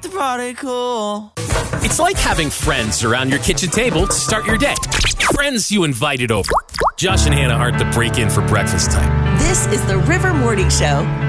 the party cool. It's like having friends around your kitchen table to start your day. Friends you invited over. Josh and Hannah aren't the break-in for breakfast type. This is the River Morning Show.